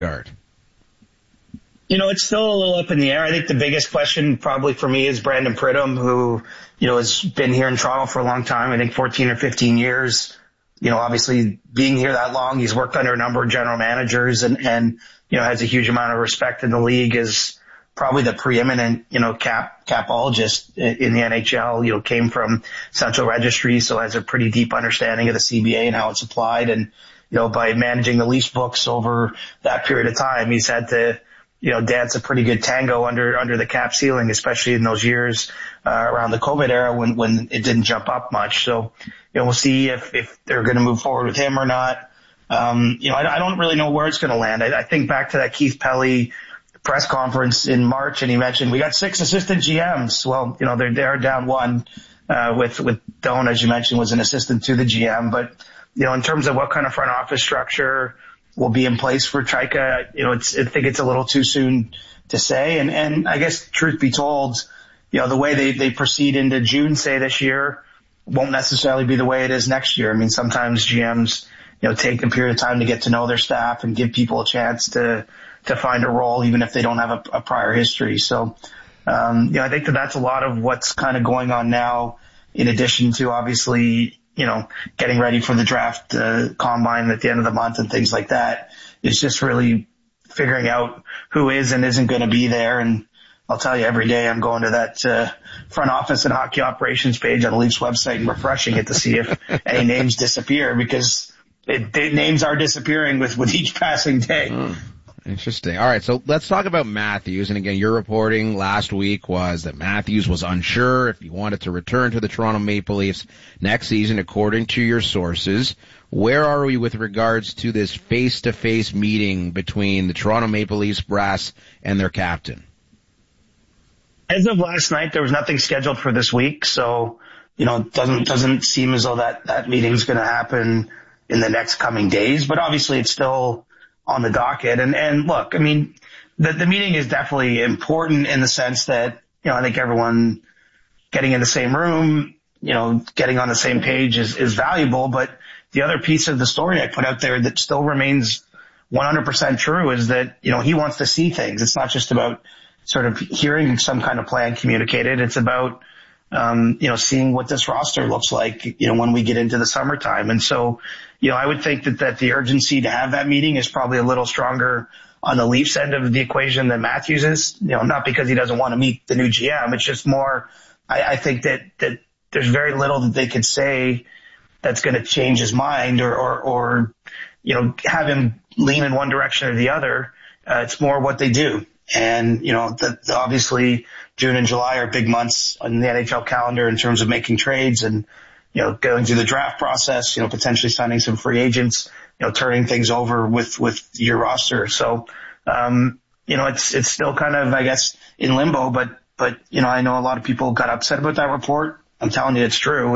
regard? It's still a little up in the air. I think the biggest question probably for me is Brandon Pridham, who, has been here in Toronto for a long time. I think 14 or 15 years. Obviously being here that long, he's worked under a number of general managers and has a huge amount of respect in the league, is probably the preeminent, capologist in the NHL, came from Central Registry, so has a pretty deep understanding of the CBA and how it's applied. And, by managing the Leafs books over that period of time, he's had to, dance a pretty good tango under the cap ceiling, especially in those years around the COVID era when it didn't jump up much. So, we'll see if they're going to move forward with him or not. I don't really know where it's going to land. I think back to that Keith Pelly press conference in March, and he mentioned we got 6 assistant GMs. Well, they're down one with Doan, as you mentioned, was an assistant to the GM. But, in terms of what kind of front office structure will be in place for Chaika, I think it's a little too soon to say. And I guess truth be told, the way they proceed into June, say this year, won't necessarily be the way it is next year. I mean, sometimes GMs, take a period of time to get to know their staff and give people a chance to find a role, even if they don't have a prior history. So, I think that's a lot of what's kind of going on now, in addition to obviously, getting ready for the draft combine at the end of the month and things like that. It's just really figuring out who is and isn't going to be there. And I'll tell you, every day I'm going to that front office and hockey operations page on the Leafs website and refreshing it to see if any names disappear, because names are disappearing with each passing day. Interesting. All right, so let's talk about Matthews. And again, your reporting last week was that Matthews was unsure if he wanted to return to the Toronto Maple Leafs next season, according to your sources. Where are we with regards to this face-to-face meeting between the Toronto Maple Leafs brass and their captain? As of last night, there was nothing scheduled for this week, so, it doesn't seem as though that meeting's going to happen in the next coming days. But obviously, it's still on the docket. And look, I mean, the meeting is definitely important in the sense that, I think everyone getting in the same room, getting on the same page is valuable. But the other piece of the story I put out there that still remains 100% true is that, he wants to see things. It's not just about sort of hearing some kind of plan communicated. It's about, seeing what this roster looks like, when we get into the summertime. And so, I would think that the urgency to have that meeting is probably a little stronger on the Leafs end of the equation than Matthews is, not because he doesn't want to meet the new GM. It's just more, I think that there's very little that they could say that's going to change his mind or have him lean in one direction or the other. It's more what they do. And, obviously June and July are big months on the NHL calendar in terms of making trades and, going through the draft process, potentially signing some free agents, turning things over with your roster. So, it's still kind of, I guess, in limbo, but, I know a lot of people got upset about that report. I'm telling you, it's true.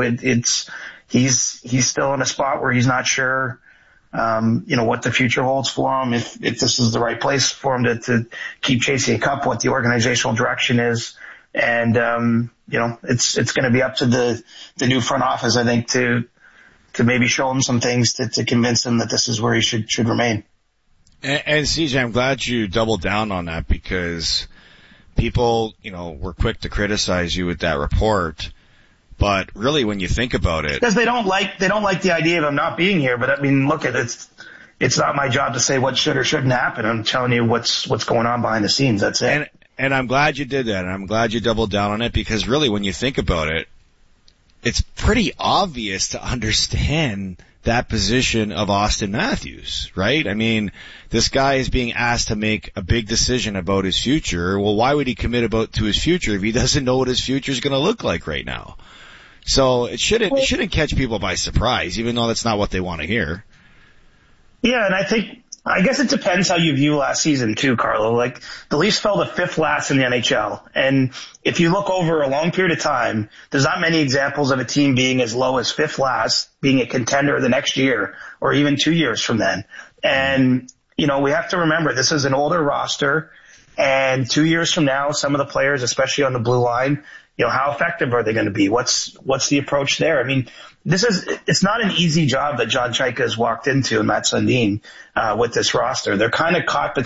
He's still in a spot where he's not sure, what the future holds for him, if this is the right place for him to keep chasing a cup, what the organizational direction is. And, it's going to be up to the new front office, I think, to maybe show him some things to convince him that this is where he should remain. And CJ, I'm glad you doubled down on that, because people, were quick to criticize you with that report. But really, when you think about it, because they don't like the idea of him not being here. But I mean, look, it's not my job to say what should or shouldn't happen. I'm telling you what's going on behind the scenes. That's it. And I'm glad you did that, and I'm glad you doubled down on it, because really, when you think about it, it's pretty obvious to understand that position of Auston Matthews, right? I mean, this guy is being asked to make a big decision about his future. Well, why would he commit to his future if he doesn't know what his future is going to look like right now? So it shouldn't catch people by surprise, even though that's not what they want to hear. Yeah, and I guess it depends how you view last season too, Carlo. Like, the Leafs fell to 5th last in the NHL. And if you look over a long period of time, there's not many examples of a team being as low as 5th last, being a contender the next year or even 2 years from then. And, we have to remember this is an older roster, and 2 years from now, some of the players, especially on the blue line, how effective are they going to be? What's the approach there? I mean, it's not an easy job that John Chaika has walked into and Matt Sundin, with this roster. They're kind of caught